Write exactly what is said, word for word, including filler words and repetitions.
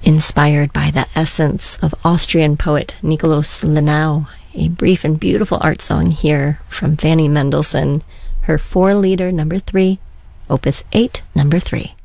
Inspired by the essence of Austrian poet Nikolaus Lenau, a brief and beautiful art song here from Fanny Mendelssohn, her four-liter number three, opus eight, number three.